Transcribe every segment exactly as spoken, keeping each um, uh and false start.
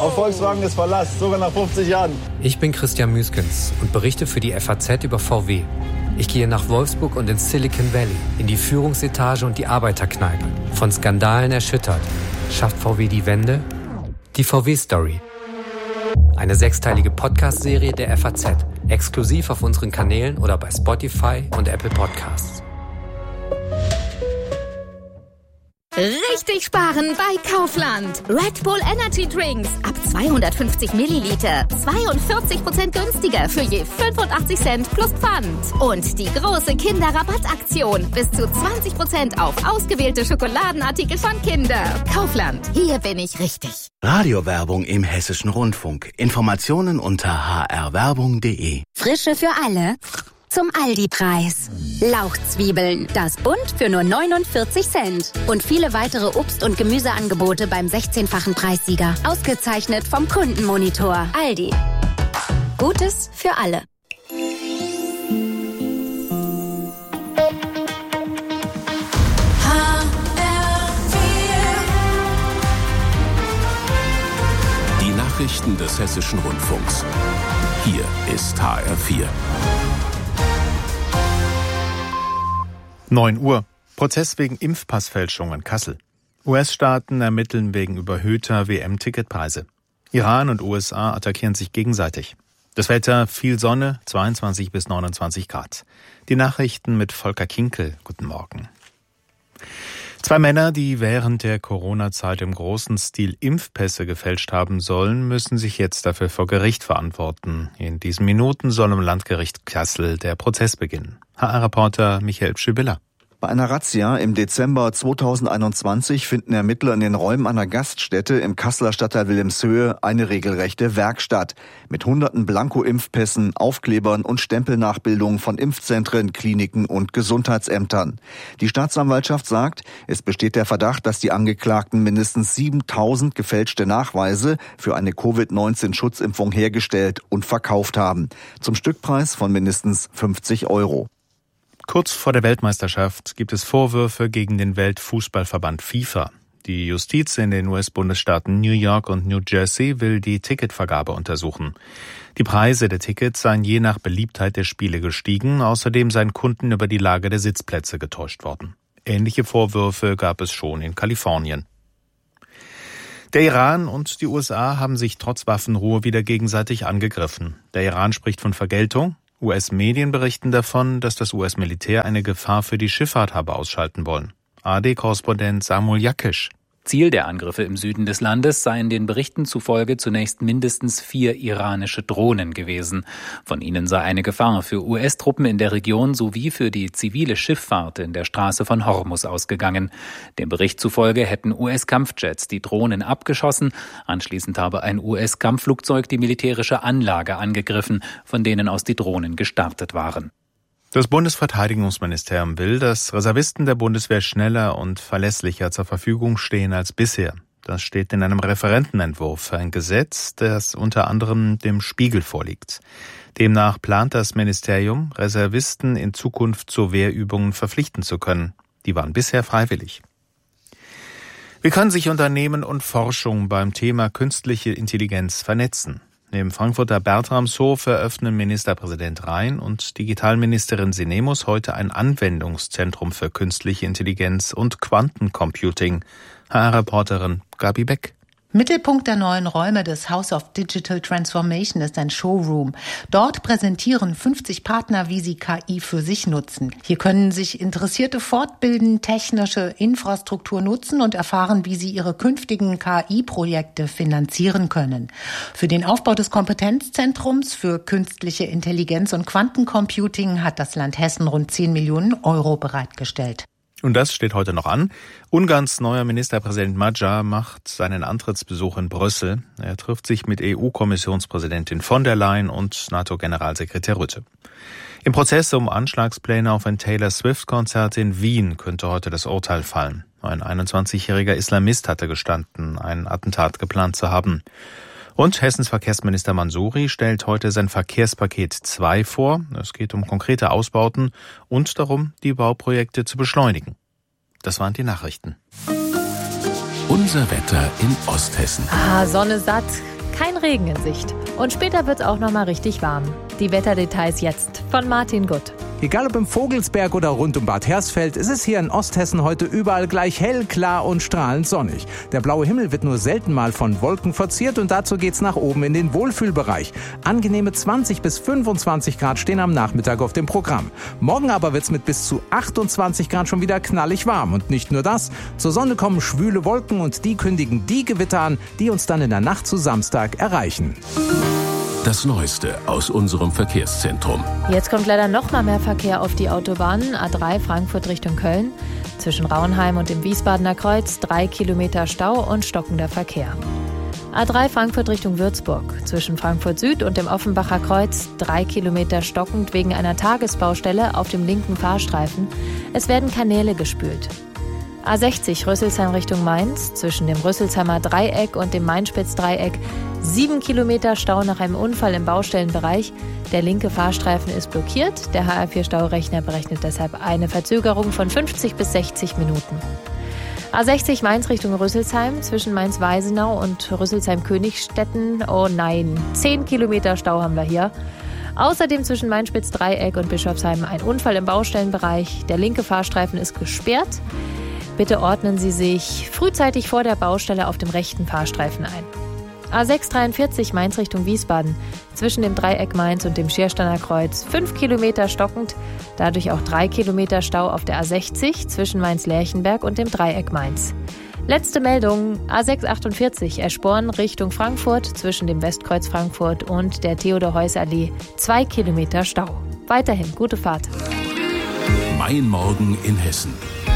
Auf Volkswagen ist Verlass, sogar nach fünfzig Jahren. Ich bin Christian Müskens und berichte für die F A Z über V W. Ich gehe nach Wolfsburg und ins Silicon Valley, in die Führungsetage und die Arbeiterkneipe. Von Skandalen erschüttert. Schafft V W die Wende? Die V W-Story. Eine sechsteilige Podcast-Serie der F A Z. Exklusiv auf unseren Kanälen oder bei Spotify und Apple Podcasts. Richtig sparen bei Kaufland. Red Bull Energy Drinks ab zweihundertfünfzig Milliliter. zweiundvierzig Prozent günstiger für je fünfundachtzig Cent plus Pfand. Und die große Kinderrabattaktion. Bis zu zwanzig Prozent auf ausgewählte Schokoladenartikel von Kinder. Kaufland. Hier bin ich richtig. Radiowerbung im Hessischen Rundfunk. Informationen unter h r werbung punkt d e. Frische für alle. Zum Aldi-Preis. Lauchzwiebeln, das Bund für nur neunundvierzig Cent. Und viele weitere Obst- und Gemüseangebote beim sechzehnfachen Preissieger. Ausgezeichnet vom Kundenmonitor. Aldi. Gutes für alle. Die Nachrichten des Hessischen Rundfunks. Hier ist H R vier. neun Uhr. Prozess wegen Impfpassfälschung in Kassel. U S-Staaten ermitteln wegen überhöhter W M-Ticketpreise. Iran und U S A attackieren sich gegenseitig. Das Wetter, viel Sonne, zweiundzwanzig bis neunundzwanzig Grad. Die Nachrichten mit Volker Kinkel. Guten Morgen. Zwei Männer, die während der Corona-Zeit im großen Stil Impfpässe gefälscht haben sollen, müssen sich jetzt dafür vor Gericht verantworten. In diesen Minuten soll im Landgericht Kassel der Prozess beginnen. H R-Reporter Michael Pschybilla. Bei einer Razzia im Dezember zweitausendeinundzwanzig finden Ermittler in den Räumen einer Gaststätte im Kasseler Stadtteil Wilhelmshöhe eine regelrechte Werkstatt mit hunderten Blanko-Impfpässen, Aufklebern und Stempelnachbildungen von Impfzentren, Kliniken und Gesundheitsämtern. Die Staatsanwaltschaft sagt, es besteht der Verdacht, dass die Angeklagten mindestens siebentausend gefälschte Nachweise für eine Covid neunzehn Schutzimpfung hergestellt und verkauft haben. Zum Stückpreis von mindestens fünfzig Euro. Kurz vor der Weltmeisterschaft gibt es Vorwürfe gegen den Weltfußballverband FIFA. Die Justiz in den U S-Bundesstaaten New York und New Jersey will die Ticketvergabe untersuchen. Die Preise der Tickets seien je nach Beliebtheit der Spiele gestiegen. Außerdem seien Kunden über die Lage der Sitzplätze getäuscht worden. Ähnliche Vorwürfe gab es schon in Kalifornien. Der Iran und die U S A haben sich trotz Waffenruhe wieder gegenseitig angegriffen. Der Iran spricht von Vergeltung. U S-Medien berichten davon, dass das U S-Militär eine Gefahr für die Schifffahrt habe ausschalten wollen. A R D-Korrespondent Samuel Yakisch. Ziel der Angriffe im Süden des Landes seien den Berichten zufolge zunächst mindestens vier iranische Drohnen gewesen. Von ihnen sei eine Gefahr für U S-Truppen in der Region sowie für die zivile Schifffahrt in der Straße von Hormuz ausgegangen. Dem Bericht zufolge hätten U S-Kampfjets die Drohnen abgeschossen. Anschließend habe ein U S-Kampfflugzeug die militärische Anlage angegriffen, von denen aus die Drohnen gestartet waren. Das Bundesverteidigungsministerium will, dass Reservisten der Bundeswehr schneller und verlässlicher zur Verfügung stehen als bisher. Das steht in einem Referentenentwurf für ein Gesetz, das unter anderem dem Spiegel vorliegt. Demnach plant das Ministerium, Reservisten in Zukunft zu Wehrübungen verpflichten zu können. Die waren bisher freiwillig. Wie können sich Unternehmen und Forschung beim Thema künstliche Intelligenz vernetzen? Im Frankfurter Bertramshof eröffnen Ministerpräsident Rhein und Digitalministerin Sinemus heute ein Anwendungszentrum für künstliche Intelligenz und Quantencomputing. H R-Reporterin Gabi Beck. Mittelpunkt der neuen Räume des House of Digital Transformation ist ein Showroom. Dort präsentieren fünfzig Partner, wie sie K I für sich nutzen. Hier können sich Interessierte fortbilden, technische Infrastruktur nutzen und erfahren, wie sie ihre künftigen K I-Projekte finanzieren können. Für den Aufbau des Kompetenzzentrums für künstliche Intelligenz und Quantencomputing hat das Land Hessen rund zehn Millionen Euro bereitgestellt. Und das steht heute noch an. Ungarns neuer Ministerpräsident Magyar macht seinen Antrittsbesuch in Brüssel. Er trifft sich mit E U-Kommissionspräsidentin von der Leyen und NATO-Generalsekretär Rutte. Im Prozess um Anschlagspläne auf ein Taylor Swift-Konzert in Wien könnte heute das Urteil fallen. Ein einundzwanzigjähriger Islamist hatte gestanden, ein Attentat geplant zu haben. Und Hessens Verkehrsminister Mansouri stellt heute sein Verkehrspaket zwei vor. Es geht um konkrete Ausbauten und darum, die Bauprojekte zu beschleunigen. Das waren die Nachrichten. Unser Wetter in Osthessen. Ah, Sonne satt, kein Regen in Sicht. Und später wird's auch noch mal richtig warm. Die Wetterdetails jetzt von Martin Gutt. Egal ob im Vogelsberg oder rund um Bad Hersfeld, ist es hier in Osthessen heute überall gleich hell, klar und strahlend sonnig. Der blaue Himmel wird nur selten mal von Wolken verziert und dazu geht's nach oben in den Wohlfühlbereich. Angenehme zwanzig bis fünfundzwanzig Grad stehen am Nachmittag auf dem Programm. Morgen aber wird's mit bis zu achtundzwanzig Grad schon wieder knallig warm. Und nicht nur das, zur Sonne kommen schwüle Wolken und die kündigen die Gewitter an, die uns dann in der Nacht zu Samstag erreichen. Das Neueste aus unserem Verkehrszentrum. Jetzt kommt leider noch mal mehr Verkehr auf die Autobahnen. A drei Frankfurt Richtung Köln. Zwischen Rauenheim und dem Wiesbadener Kreuz drei Kilometer Stau und stockender Verkehr. A drei Frankfurt Richtung Würzburg. Zwischen Frankfurt Süd und dem Offenbacher Kreuz drei Kilometer stockend wegen einer Tagesbaustelle auf dem linken Fahrstreifen. Es werden Kanäle gespült. A sechzig Rüsselsheim Richtung Mainz. Zwischen dem Rüsselsheimer Dreieck und dem Mainspitz-Dreieck sieben Kilometer Stau nach einem Unfall im Baustellenbereich. Der linke Fahrstreifen ist blockiert. Der H R vier Staurechner berechnet deshalb eine Verzögerung von fünfzig bis sechzig Minuten. A sechzig Mainz Richtung Rüsselsheim. Zwischen Mainz-Weisenau und Rüsselsheim-Königstetten. Oh nein, zehn Kilometer Stau haben wir hier. Außerdem zwischen Mainspitz-Dreieck und Bischofsheim ein Unfall im Baustellenbereich. Der linke Fahrstreifen ist gesperrt. Bitte ordnen Sie sich frühzeitig vor der Baustelle auf dem rechten Fahrstreifen ein. A sechs dreiundvierzig Mainz Richtung Wiesbaden. Zwischen dem Dreieck Mainz und dem Schiersteiner Kreuz fünf Kilometer stockend. Dadurch auch drei Kilometer Stau auf der A sechzig zwischen Mainz-Lerchenberg und dem Dreieck Mainz. Letzte Meldung. A sechs achtundvierzig Eschborn Richtung Frankfurt. Zwischen dem Westkreuz Frankfurt und der Theodor-Heuss-Allee zwei Kilometer Stau. Weiterhin gute Fahrt. Mein Morgen in Hessen.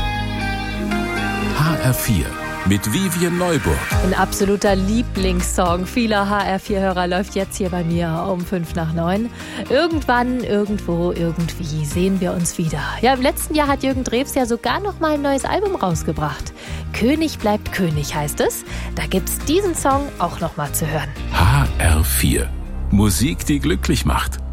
H R vier mit Vivian Neuburg. Ein absoluter Lieblingssong vieler H R vier Hörer läuft jetzt hier bei mir um fünf nach neun. Irgendwann, irgendwo, irgendwie sehen wir uns wieder. Ja, im letzten Jahr hat Jürgen Drews ja sogar noch mal ein neues Album rausgebracht. König bleibt König heißt es. Da gibt's diesen Song auch noch mal zu hören. H R vier. Musik, die glücklich macht.